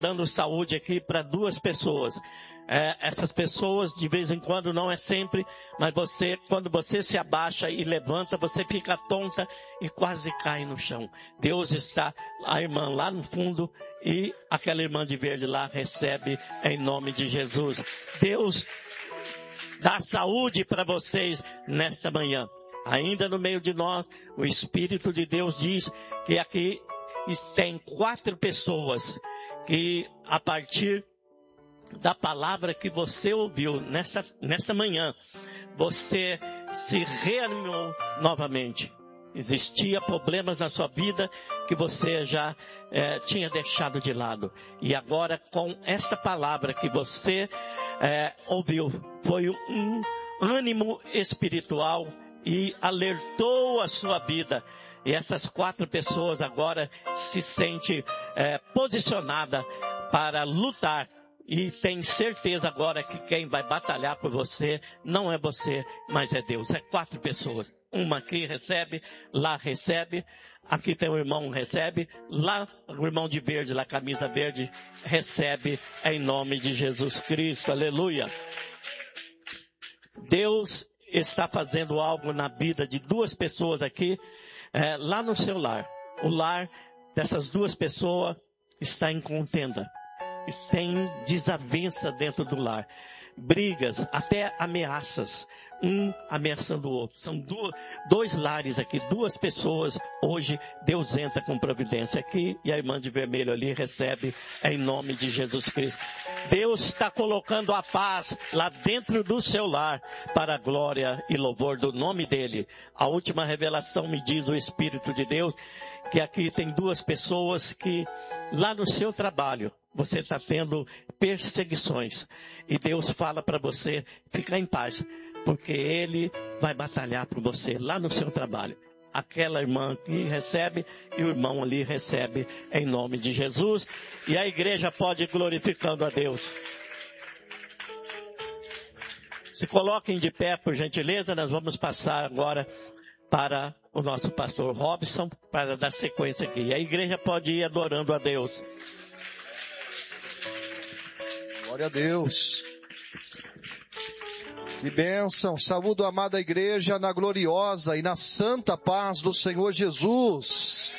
dando saúde aqui para 2 pessoas. Essas pessoas, de vez em quando, não é sempre, mas quando você se abaixa e levanta, você fica tonta e quase cai no chão. Deus está, a irmã lá no fundo e aquela irmã de verde lá recebe em nome de Jesus. Deus dá saúde para vocês nesta manhã. Ainda no meio de nós, o Espírito de Deus diz que aqui tem 4 pessoas que, a partir da palavra que você ouviu nesta manhã, você se reanimou novamente. Existia problemas na sua vida que você já tinha deixado de lado. E agora, com esta palavra que você ouviu, foi um ânimo espiritual e alertou a sua vida. E essas 4 pessoas agora se sentem posicionadas para lutar. E tem certeza agora que quem vai batalhar por você não é você, mas é Deus. É 4 pessoas. Uma aqui recebe, lá recebe. Aqui tem o irmão recebe. Lá o irmão de verde, lá camisa verde, recebe em nome de Jesus Cristo. Aleluia. Deus está fazendo algo na vida de 2 pessoas aqui, lá no seu lar. O lar dessas 2 pessoas está em contenda. E tem desavença dentro do lar. Brigas, até ameaças. Um ameaçando o outro. São 2 lares aqui, 2 pessoas. Hoje Deus entra com providência aqui e a irmã de vermelho ali recebe em nome de Jesus Cristo. Deus está colocando a paz lá dentro do seu lar para a glória e louvor do nome dele. A última revelação me diz o Espírito de Deus que aqui tem 2 pessoas que lá no seu trabalho você está tendo perseguições. E Deus fala para você ficar em paz, porque Ele vai batalhar por você lá no seu trabalho. Aquela irmã que recebe e o irmão ali recebe em nome de Jesus. E a igreja pode ir glorificando a Deus. Se coloquem de pé, por gentileza. Nós vamos passar agora para o nosso pastor Robson, para dar sequência aqui. E a igreja pode ir adorando a Deus. Glória a Deus. Que bênção. Saúdo a amada igreja na gloriosa e na santa paz do Senhor Jesus.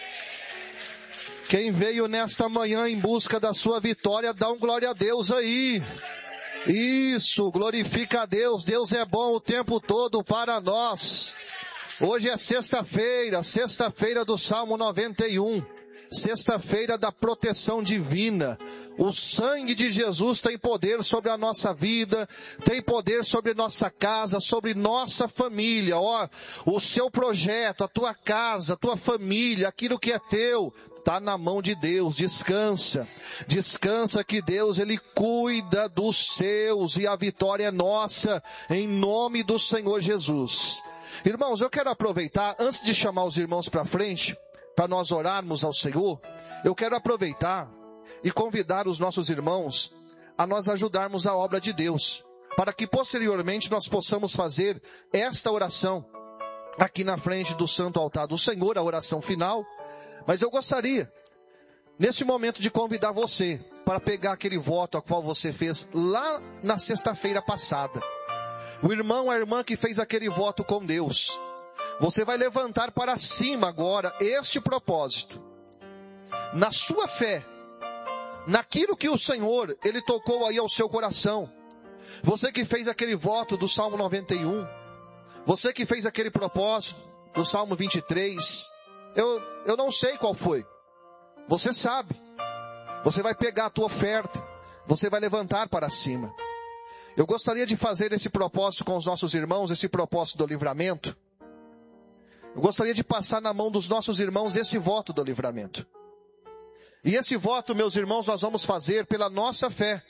Quem veio nesta manhã em busca da sua vitória, dá um glória a Deus aí. Isso, glorifica a Deus. Deus é bom o tempo todo para nós. Hoje é sexta-feira do Salmo 91. Sexta-feira da proteção divina. O sangue de Jesus tem poder sobre a nossa vida, tem poder sobre nossa casa, sobre nossa família. Ó, o seu projeto, a tua casa, a tua família, aquilo que é teu, está na mão de Deus. Descansa. Descansa que Deus, Ele cuida dos seus e a vitória é nossa, em nome do Senhor Jesus. Irmãos, eu quero aproveitar, antes de chamar os irmãos para frente, para nós orarmos ao Senhor, eu quero aproveitar e convidar os nossos irmãos a nós ajudarmos a obra de Deus, para que posteriormente nós possamos fazer esta oração aqui na frente do santo altar do Senhor, a oração final. Mas eu gostaria, nesse momento, de convidar você para pegar aquele voto a qual você fez lá na sexta-feira passada. O irmão, a irmã que fez aquele voto com Deus. Você vai levantar para cima agora este propósito. Na sua fé, naquilo que o Senhor, Ele tocou aí ao seu coração. Você que fez aquele voto do Salmo 91. Você que fez aquele propósito do Salmo 23. Eu não sei qual foi. Você sabe. Você vai pegar a tua oferta. Você vai levantar para cima. Eu gostaria de fazer esse propósito com os nossos irmãos, esse propósito do livramento. Eu gostaria de passar na mão dos nossos irmãos esse voto do livramento. E esse voto, meus irmãos, nós vamos fazer pela nossa fé.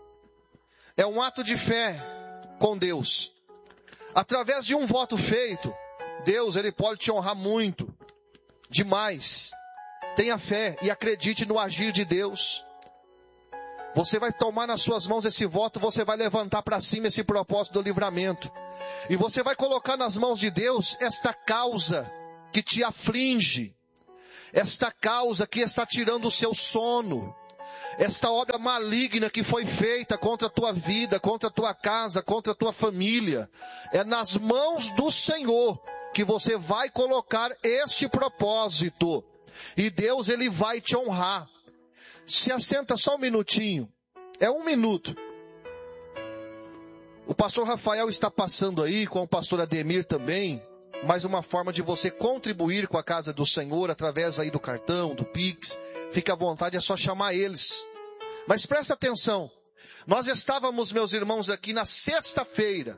É um ato de fé com Deus. Através de um voto feito, Deus, Ele pode te honrar muito, demais. Tenha fé e acredite no agir de Deus. Você vai tomar nas suas mãos esse voto, você vai levantar para cima esse propósito do livramento. E você vai colocar nas mãos de Deus esta causa que te aflige, esta causa que está tirando o seu sono, esta obra maligna que foi feita contra a tua vida, contra a tua casa, contra a tua família, é nas mãos do Senhor que você vai colocar este propósito. E Deus, Ele vai te honrar. Se assenta só um minutinho. É 1 minuto. O pastor Rafael está passando aí, com o pastor Ademir também, mais uma forma de você contribuir com a casa do Senhor, através aí do cartão, do Pix. Fique à vontade, é só chamar eles. Mas presta atenção. Nós estávamos, meus irmãos, aqui na sexta-feira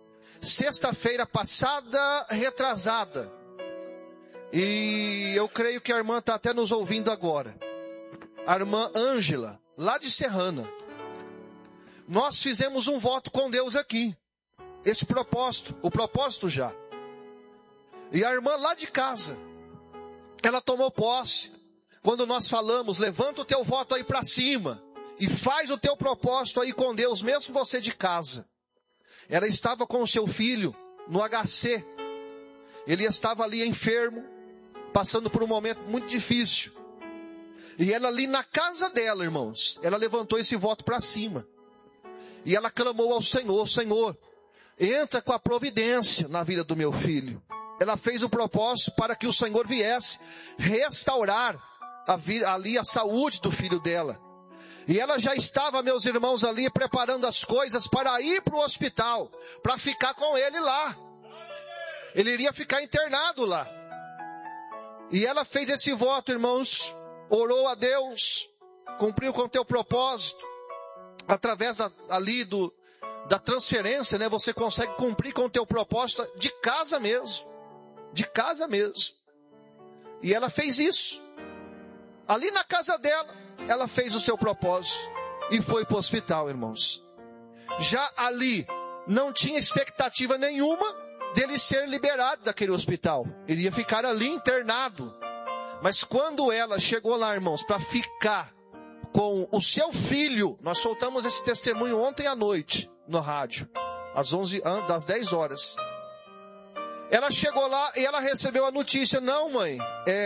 passada, retrasada. E eu creio que a irmã está até nos ouvindo agora. A irmã Ângela, lá de Serrana. Nós fizemos um voto com Deus aqui. Esse propósito, o propósito já. E a irmã lá de casa, ela tomou posse. Quando nós falamos, levanta o teu voto aí para cima. E faz o teu propósito aí com Deus, mesmo você de casa. Ela estava com o seu filho no HC. Ele estava ali enfermo, passando por um momento muito difícil. E ela ali na casa dela, irmãos, ela levantou esse voto para cima. E ela clamou ao Senhor: Senhor, entra com a providência na vida do meu filho. Ela fez o propósito para que o Senhor viesse restaurar ali a saúde do filho dela. E ela já estava, meus irmãos, ali preparando as coisas para ir para o hospital, para ficar com ele lá. Ele iria ficar internado lá. E ela fez esse voto, irmãos, orou a Deus, cumpriu com o teu propósito. Através da transferência, né? Você consegue cumprir com o teu propósito de casa mesmo. De casa mesmo. E ela fez isso. Ali na casa dela, ela fez o seu propósito e foi para o hospital, irmãos. Já ali, não tinha expectativa nenhuma dele ser liberado daquele hospital. Ele ia ficar ali internado. Mas quando ela chegou lá, irmãos, para ficar com o seu filho, nós soltamos esse testemunho ontem à noite no rádio, das 10 horas. Ela chegou lá e ela recebeu a notícia: não, mãe,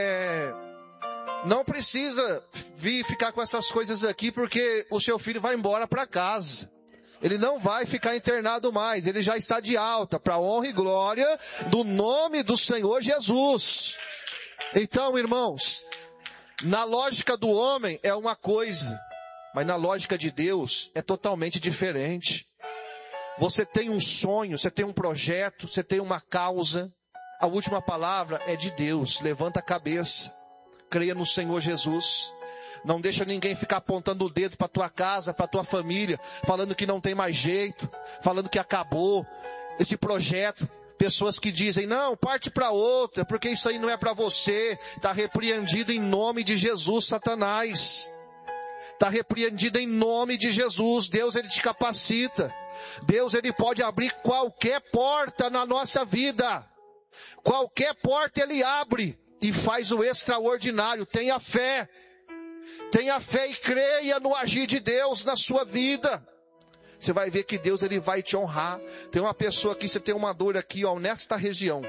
não precisa vir ficar com essas coisas aqui, porque o seu filho vai embora para casa. Ele não vai ficar internado mais, ele já está de alta, para a honra e glória do nome do Senhor Jesus. Então, irmãos, na lógica do homem é uma coisa, mas na lógica de Deus é totalmente diferente. Você tem um sonho, você tem um projeto, você tem uma causa. A última palavra é de Deus. Levanta a cabeça, creia no Senhor Jesus. Não deixa ninguém ficar apontando o dedo para tua casa, para tua família, falando que não tem mais jeito, falando que acabou esse projeto. Pessoas que dizem: não, parte para outra, porque isso aí não é para você. Está repreendido em nome de Jesus, Satanás. Está repreendido em nome de Jesus. Deus, Ele te capacita. Deus, Ele pode abrir qualquer porta na nossa vida. Qualquer porta Ele abre e faz o extraordinário. Tenha fé. Tenha fé e creia no agir de Deus na sua vida. Você vai ver que Deus, Ele vai te honrar. Tem uma pessoa aqui, você tem uma dor aqui, ó, nesta região.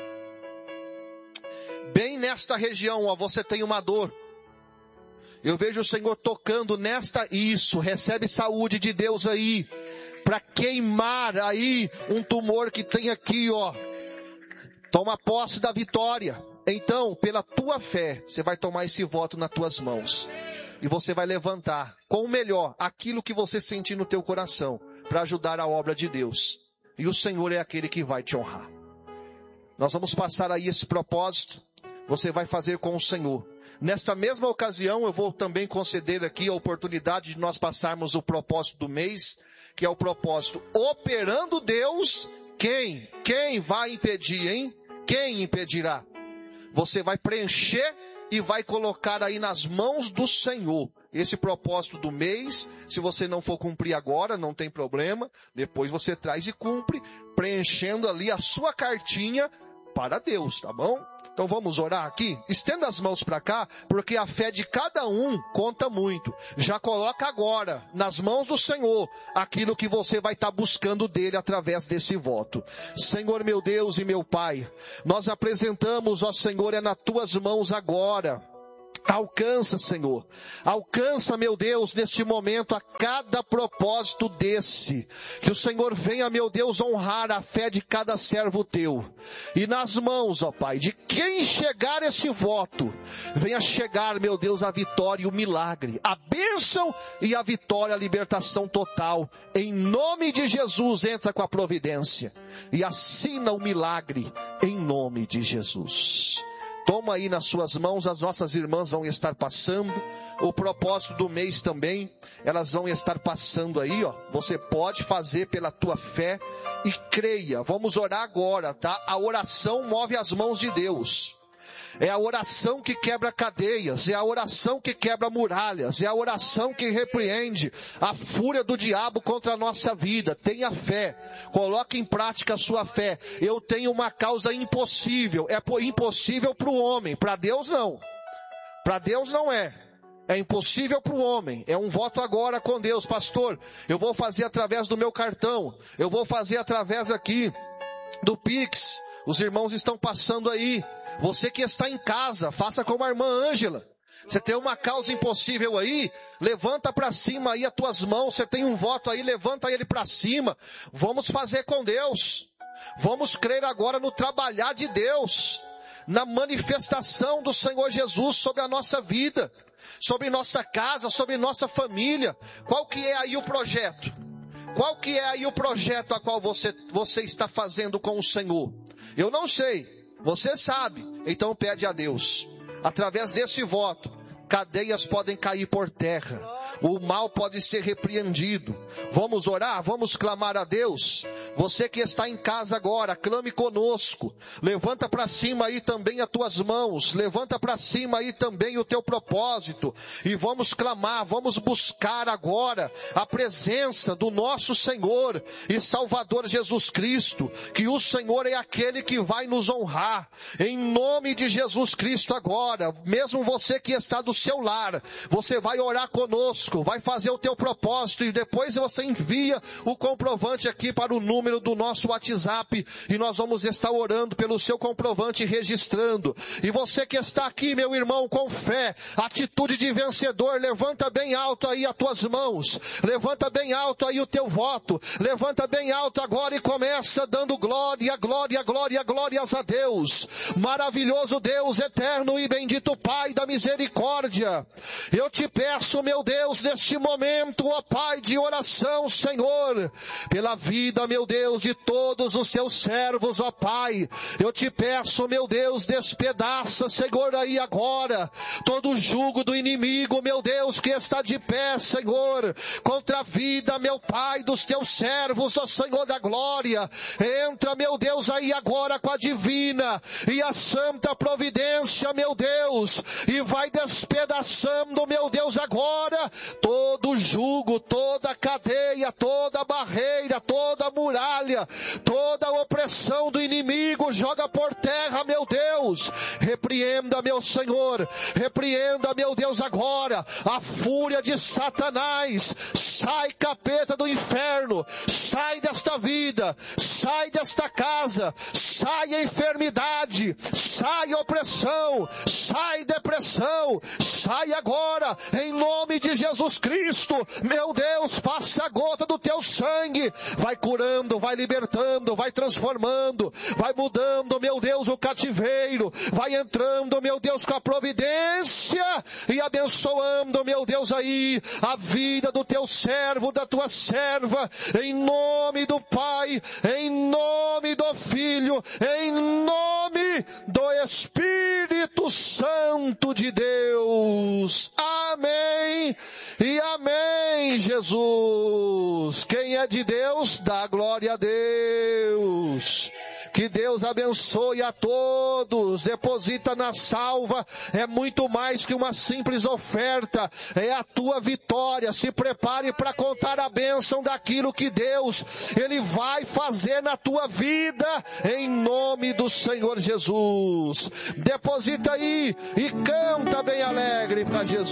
Bem nesta região, ó, você tem uma dor. Eu vejo o Senhor tocando isso, recebe saúde de Deus aí, para queimar aí um tumor que tem aqui, ó. Toma posse da vitória. Então, pela tua fé, você vai tomar esse voto nas tuas mãos. E você vai levantar com o melhor, aquilo que você sentir no teu coração, para ajudar a obra de Deus. E o Senhor é aquele que vai te honrar. Nós vamos passar aí esse propósito. Você vai fazer com o Senhor. Nesta mesma ocasião, eu vou também conceder aqui a oportunidade de nós passarmos o propósito do mês, que é o propósito operando Deus. Quem vai impedir, hein? Quem impedirá? Você vai preencher e vai colocar aí nas mãos do Senhor esse propósito do mês. Se você não for cumprir agora, não tem problema. Depois você traz e cumpre, preenchendo ali a sua cartinha para Deus, tá bom? Então vamos orar aqui? Estenda as mãos para cá, porque a fé de cada um conta muito. Já coloca agora, nas mãos do Senhor, aquilo que você vai estar buscando dele através desse voto. Senhor meu Deus e meu Pai, nós apresentamos, ó Senhor, nas tuas mãos agora Alcança, Senhor. Alcança, meu Deus, neste momento a cada propósito desse. Que o Senhor venha, meu Deus, honrar a fé de cada servo teu. E nas mãos, ó Pai, de quem chegar esse voto, venha chegar, meu Deus, a vitória e o milagre. A bênção e a vitória, a libertação total. Em nome de Jesus, entra com a providência. E assina o milagre em nome de Jesus. Toma aí nas suas mãos, as nossas irmãs vão estar passando. O propósito do mês também, elas vão estar passando aí, ó. Você pode fazer pela tua fé e creia. Vamos orar agora, tá? A oração move as mãos de Deus. É a oração que quebra cadeias, é a oração que quebra muralhas, é a oração que repreende a fúria do diabo contra a nossa vida. Tenha fé, coloque em prática a sua fé. Eu tenho uma causa impossível, é impossível para o homem, para Deus não. Para Deus não é. É impossível para o homem. É um voto agora com Deus. Pastor, eu vou fazer através do meu cartão, eu vou fazer através aqui do Pix. Os irmãos estão passando aí. Você que está em casa, faça como a irmã Ângela. Você tem uma causa impossível aí, levanta para cima aí as tuas mãos. Você tem um voto aí, levanta ele para cima. Vamos fazer com Deus. Vamos crer agora no trabalhar de Deus, na manifestação do Senhor Jesus sobre a nossa vida, sobre nossa casa, sobre nossa família. Qual que é aí o projeto? Qual que é aí o projeto a qual você está fazendo com o Senhor? Eu não sei. Você sabe, então pede a Deus. Através desse voto, cadeias podem cair por terra. O mal pode ser repreendido. Vamos orar, vamos clamar a Deus. Você que está em casa agora, clame conosco. Levanta para cima aí também as tuas mãos. Levanta para cima aí também o teu propósito. E vamos clamar, vamos buscar agora a presença do nosso Senhor e Salvador Jesus Cristo. Que o Senhor é aquele que vai nos honrar. Em nome de Jesus Cristo agora, mesmo você que está do seu lar, você vai orar conosco. Vai fazer o teu propósito e depois você envia o comprovante aqui para o número do nosso WhatsApp e nós vamos estar orando pelo seu comprovante e registrando. E você que está aqui, meu irmão, com fé, atitude de vencedor, levanta bem alto aí as tuas mãos, levanta bem alto aí o teu voto, levanta bem alto agora e começa dando glória, glória, glória, glórias a Deus. Maravilhoso Deus, eterno e bendito Pai da misericórdia, eu te peço, meu Deus, neste momento, ó Pai de oração, Senhor, pela vida, meu Deus, de todos os teus servos, ó Pai, eu te peço, meu Deus, despedaça, Senhor, aí agora, todo o jugo do inimigo, meu Deus, que está de pé, Senhor, contra a vida, meu Pai, dos teus servos, ó Senhor da glória, entra, meu Deus, aí agora com a divina e a santa providência, meu Deus, e vai despedaçando, meu Deus, agora, todo jugo, toda cadeia, toda barreira, toda muralha, toda opressão do inimigo, joga por terra, meu Deus. Repreenda, meu Senhor, repreenda, meu Deus, agora a fúria de Satanás. Sai, capeta do inferno, sai desta vida, sai desta casa, sai a enfermidade, sai opressão, sai depressão, sai agora, em nome de Jesus Cristo. Meu Deus, passa a gota do teu sangue, vai curando, vai libertando, vai transformando, vai mudando, meu Deus, o cativeiro, vai entrando, meu Deus, com a providência e abençoando, meu Deus, aí a vida do teu servo, da tua serva, em nome do Pai, em nome do Filho, em nome do Espírito Santo de Deus. Amém e amém, Jesus. Quem é de Deus, dá glória a Deus. Que Deus abençoe a todos. Deposita na salva. É muito mais que uma simples oferta. É a tua vitória. Se prepare para contar a bênção daquilo que Deus, Ele vai fazer na tua vida. Em nome do Senhor Jesus. Deposita aí e canta bem alegre para Jesus.